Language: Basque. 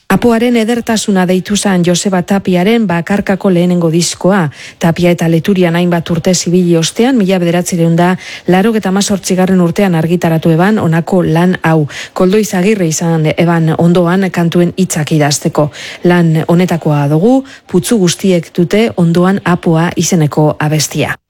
Apoaren edertasuna deitu zan Joseba Tapiaren bakarkako lehenengo diskoa. Tapia eta Leturian hainbat urte zibili ostean, 1988 urtean argitaratu eban honako lan hau. Koldo Izagirre izan eban ondoan kantuen hitzak idazteko. Lan honetakoa dugu, putzu guztiek dute ondoan Apoa izeneko abestia.